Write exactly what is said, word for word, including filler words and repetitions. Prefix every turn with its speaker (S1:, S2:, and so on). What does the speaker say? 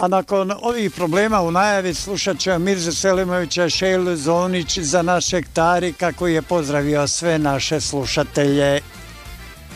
S1: A nakon ovih problema u najavi slušat ćemo Mirzu Selimovića, Šejlu Zonić za našeg Tarika koji je pozdravio sve naše slušatelje.